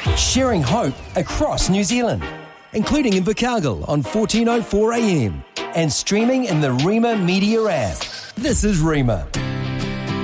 sharing hope across New Zealand, including in Invercargill on 1404 AM and streaming in the Rima Media app. This is Rima.